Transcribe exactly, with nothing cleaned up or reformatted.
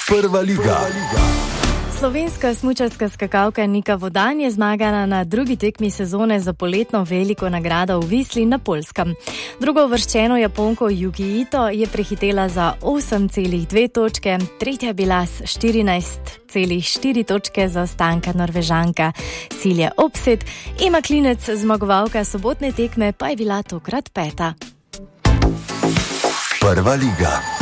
Prva liga. Slovenska smučarska skakalka Nika Vodan je zmagala na drugi tekmi sezone za poletno veliko nagrado v Visli na Poljskem. Drugouvrščeno Japonko Yuki Ito je prehitela za osem celih dve točke, tretja je bila s štirinajst celih štiri točke zaostanka Norvežanka Silje Opset. Ema Klinec, zmagovalka sobotne tekme, pa je bila tokrat peta. Prva liga.